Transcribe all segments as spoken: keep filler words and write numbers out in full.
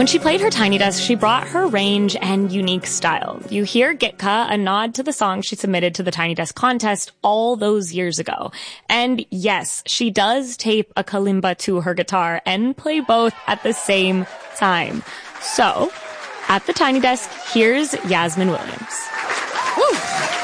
When she played her Tiny Desk, she brought her range and unique style. You hear Gitka, a nod to the song she submitted to the Tiny Desk contest all those years ago. And yes, she does tape a kalimba to her guitar and play both at the same time. So, at the Tiny Desk, here's Yasmin Williams. Woo!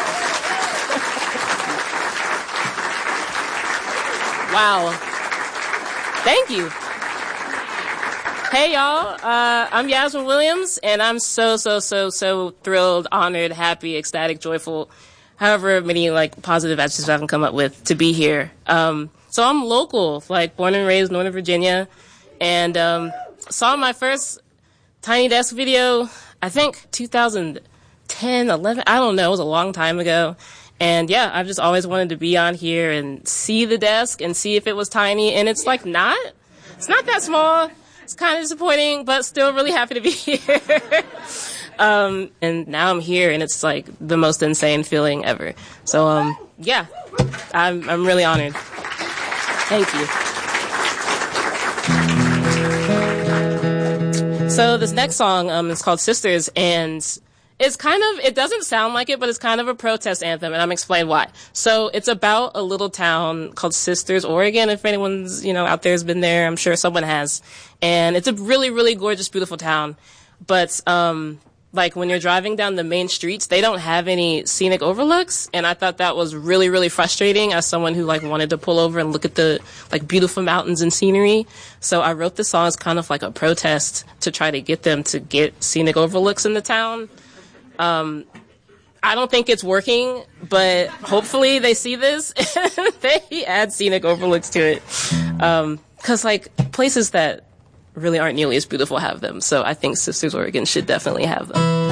Wow. Thank you. Hey, y'all. Uh, I'm Yasmin Williams, and I'm so, so, so, so thrilled, honored, happy, ecstatic, joyful, however many, like, positive adjectives I can come up with to be here. Um, so I'm local, like, born and raised Northern Virginia, and um, saw my first Tiny Desk video, I think two thousand ten, eleven, I don't know, it was a long time ago. And yeah, I've just always wanted to be on here and see the desk and see if it was tiny, and it's like not, it's not that small. It's kind of disappointing, but still really happy to be here. um, and now I'm here, and it's like the most insane feeling ever. So, um, yeah, I'm I'm really honored. Thank you. So this next song um, is called Sisters, and it's kind of, it doesn't sound like it, but it's kind of a protest anthem, and I'm explain why. So it's about a little town called Sisters, Oregon. If anyone's, you know, out there has been there, I'm sure someone has. And it's a really, really gorgeous, beautiful town. But, um, like when you're driving down the main streets, they don't have any scenic overlooks. And I thought that was really, really frustrating as someone who like wanted to pull over and look at the like beautiful mountains and scenery. So I wrote this song as kind of like a protest to try to get them to get scenic overlooks in the town. Um, I don't think it's working, but hopefully they see this and they add scenic overlooks to it. Um, cause like places that really aren't nearly as beautiful have them. So I think Sisters Oregon should definitely have them.